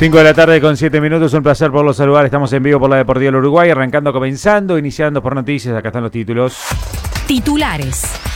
5 de la tarde con 7 minutos, un placer por los saludar. Estamos en vivo por la Deportiva del Uruguay, arrancando, comenzando, iniciando por noticias. Acá están los títulos. Titulares.